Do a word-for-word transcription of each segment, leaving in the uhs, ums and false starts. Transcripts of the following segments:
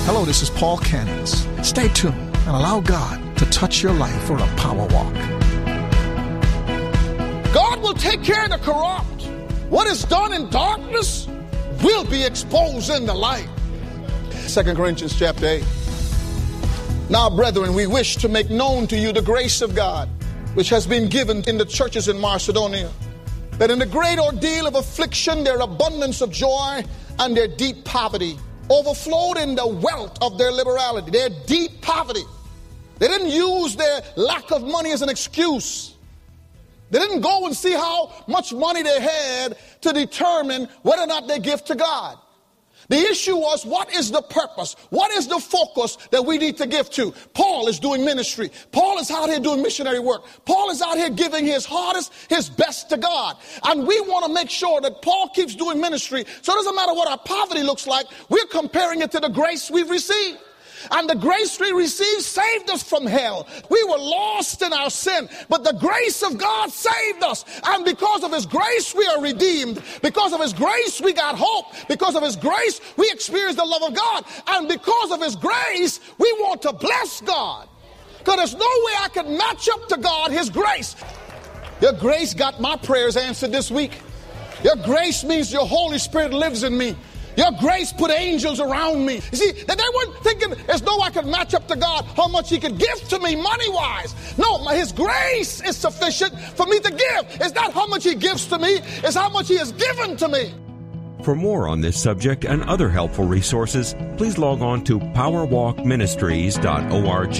Hello, this is Paul Cannons. Stay tuned and allow God to touch your life for a power walk. God will take care of the corrupt. What is done in darkness will be exposed in the light. Second Corinthians chapter eight. Now, brethren, we wish to make known to you the grace of God, which has been given in the churches in Macedonia, that in the great ordeal of affliction, their abundance of joy and their deep poverty overflowed in the wealth of their liberality, their deep poverty. They didn't use their lack of money as an excuse. They didn't go and see how much money they had to determine whether or not they give to God. The issue was, what is the purpose? What is the focus that we need to give to? Paul is doing ministry. Paul is out here doing missionary work. Paul is out here giving his hardest, his best to God. And we want to make sure that Paul keeps doing ministry. So it doesn't matter what our poverty looks like. We're comparing it to the grace we've received. And the grace we received saved us from hell. We were lost in our sin, but the grace of God saved us. And because of his grace, we are redeemed. Because of his grace, we got hope. Because of his grace, we experience the love of God. And because of his grace, we want to bless God. Because there's no way I can match up to God, his grace. Your grace got my prayers answered this week. Your grace means your Holy Spirit lives in me. Your grace put angels around me. You see, that they weren't thinking as though I could match up to God how much he could give to me money-wise. No, my, his grace is sufficient for me to give. It's not how much he gives to me, it's how much he has given to me. For more on this subject and other helpful resources, please log on to power walk ministries dot org.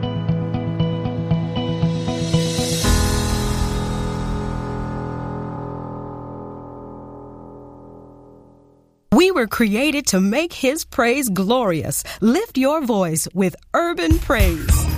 We were created to make his praise glorious. Lift your voice with urban praise.